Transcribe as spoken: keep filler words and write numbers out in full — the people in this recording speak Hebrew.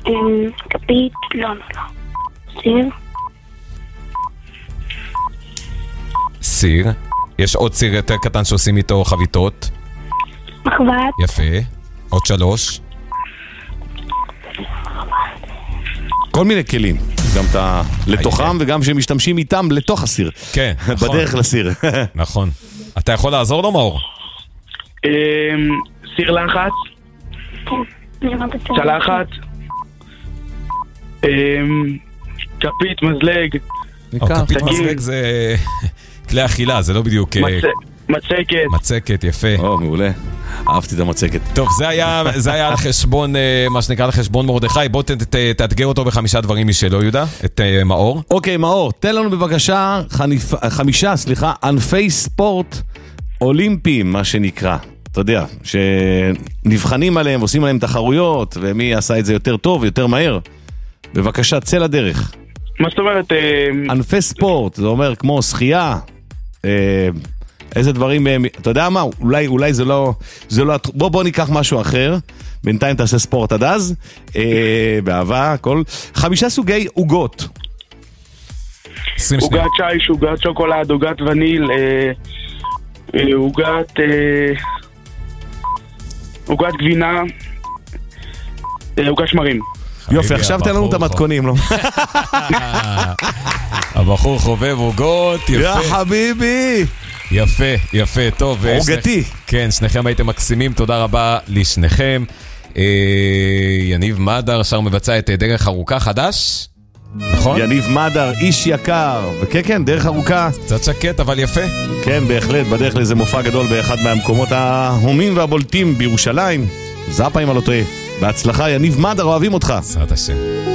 כפית, לא, לא, לא. סיר. סיר. יש עוד סיר יותר קטן שעושים איתו חביתות. מחבת. יפה. עוד שלוש. כל מיני כלים, גם את ה... לתוכם וגם שמשתמשים איתם לתוך הסיר. כן, נכון. בדרך לסיר. נכון. אתה יכול לעזור לו, מאור? סיר לחץ. צלחת. כפית, מזלג. כפית מזלג זה כלי אכילה, זה לא בדיוק... מצקת. מצקת, יפה. או, מעולה. אהבתי את המצקת. טוב, זה היה, זה היה על חשבון, מה שנקרא לחשבון מרדכי. בוא ת, ת, תאתגר אותו בחמישה דברים משלו, יהודה, את uh, מאור. אוקיי, מאור, תן לנו בבקשה חניפ... חמישה, סליחה, ענפי ספורט אולימפיים, מה שנקרא. אתה יודע, שנבחנים עליהם, עושים עליהם תחרויות, ומי עשה את זה יותר טוב, יותר מהר. בבקשה, צא לדרך. מה זאת אומרת? ענפי ספורט, זה אומר כמו שחייה, איזה דברים, אתה יודע מה? אולי, אולי זה לא, זה לא, בוא, בוא ניקח משהו אחר, בינתיים תעשה ספורט עד אז, באהבה, הכל. חמישה סוגי עוגות. עוגת שיש, עוגת שוקולד, עוגת וניל, עוגת, עוגת גבינה, עוגת שמרים. יופי, עכשיו תן לנו את המתכונים, לא? הבחור חובב עוגות, יפה. יא חביבי. יפה, יפה, טוב. עוגתי. כן, שניכם הייתם מקסימים, תודה רבה לשניכם. יניב מדר, שר מבצע את דרך ארוכה חדש, נכון? יניב מדר, איש יקר, וכן, כן, דרך ארוכה. קצת שקט, אבל יפה. כן, בהחלט, בדרך לאיזה מופע גדול באחד מהמקומות ההומים והבולטים בירושלים. זאפה אם אני לא טועה. בהצלחה, יניב מדר, אוהבים אותך. בעזרת השם.